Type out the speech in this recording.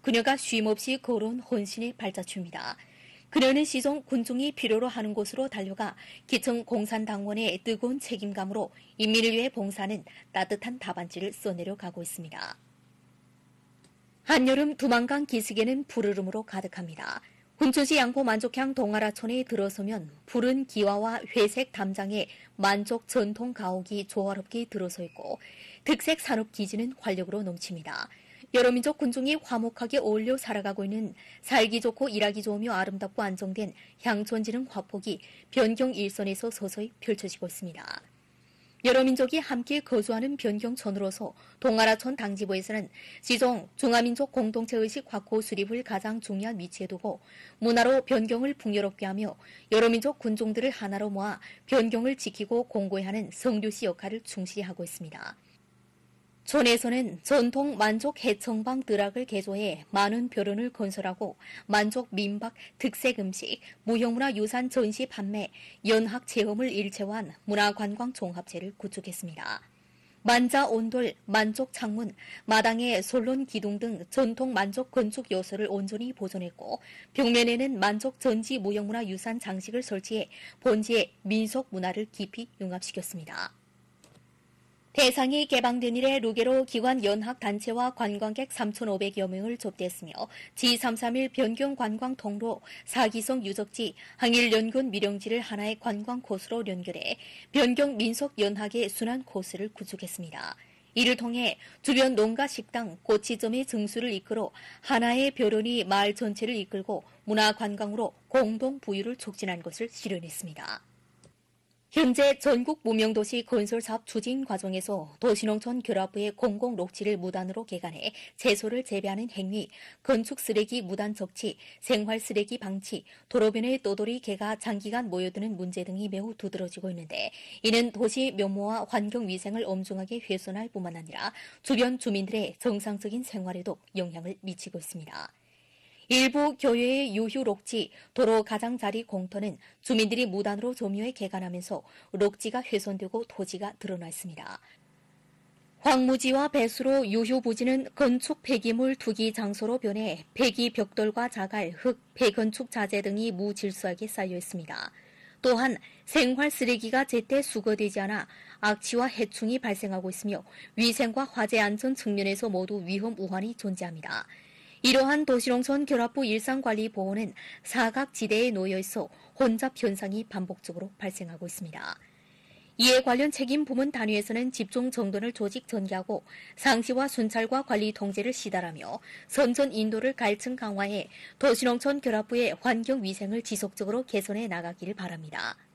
그녀가 쉼없이 걸어온 헌신의 발자취입니다. 그녀는 시종 군중이 필요로 하는 곳으로 달려가 기청 공산당원의 뜨거운 책임감으로 인민을 위해 봉사하는 따뜻한 답안지를 써내려 가고 있습니다. 한여름 두만강 기슭에는 푸르름으로 가득합니다. 훈천시 양포 만족향 동아라촌에 들어서면 푸른 기와와 회색 담장에 만족 전통 가옥이 조화롭게 들어서 있고 특색 산업 기지는 활력으로 넘칩니다. 여러 민족 군중이 화목하게 어울려 살아가고 있는 살기 좋고 일하기 좋으며 아름답고 안정된 향촌지능 화폭이 변경 일선에서 서서히 펼쳐지고 있습니다. 여러 민족이 함께 거주하는 변경촌으로서 동아라촌 당지부에서는 시종 중화민족 공동체의식 확고 수립을 가장 중요한 위치에 두고 문화로 변경을 풍요롭게 하며 여러 민족 군종들을 하나로 모아 변경을 지키고 공고히 하는 성류시 역할을 충실히 하고 있습니다. 촌에서는 전통 만족 해청방 드락을 개조해 많은 벼른을 건설하고 만족 민박 특색 음식, 무형문화 유산 전시 판매, 연학 체험을 일체화한 문화관광 종합체를 구축했습니다. 만자 온돌, 만족 창문, 마당의 솔론 기둥 등 전통 만족 건축 요소를 온전히 보존했고 벽면에는 만족 전지 무형문화 유산 장식을 설치해 본지의 민속 문화를 깊이 융합시켰습니다. 대상이 개방된 이래 루게로 기관 연합단체와 관광객 3,500여 명을 접대했으며 지331 변경관광 통로 4기성 유적지, 항일연군 미령지를 하나의 관광 코스로 연결해 변경 민속연합의 순환 코스를 구축했습니다. 이를 통해 주변 농가 식당, 고치점의 증수를 이끌어 하나의 벼른이 마을 전체를 이끌고 문화관광으로 공동 부유를 촉진한 것을 실현했습니다. 현재 전국 무명도시 건설사업 추진 과정에서 도시농촌 결합부의 공공녹지를 무단으로 개간해 채소를 재배하는 행위, 건축 쓰레기 무단 적치, 생활 쓰레기 방치, 도로변의 떠돌이 개가 장기간 모여드는 문제 등이 매우 두드러지고 있는데 이는 도시 면모와 환경 위생을 엄중하게 훼손할 뿐만 아니라 주변 주민들의 정상적인 생활에도 영향을 미치고 있습니다. 일부 교외의 유휴 록지, 도로 가장자리 공터는 주민들이 무단으로 점유해 개간하면서 록지가 훼손되고 토지가 드러나 있습니다. 황무지와 배수로 유휴 부지는 건축 폐기물 투기 장소로 변해 폐기 벽돌과 자갈, 흙, 폐건축 자재 등이 무질서하게 쌓여 있습니다. 또한 생활 쓰레기가 제때 수거되지 않아 악취와 해충이 발생하고 있으며 위생과 화재 안전 측면에서 모두 위험 우환이 존재합니다. 이러한 도시농촌 결합부 일상관리보호는 사각지대에 놓여 있어 혼잡 현상이 반복적으로 발생하고 있습니다. 이에 관련 책임 부문 단위에서는 집중 정돈을 조직 전개하고 상시와 순찰과 관리 통제를 시달하며 선전 인도를 갈층 강화해 도시농촌 결합부의 환경 위생을 지속적으로 개선해 나가기를 바랍니다.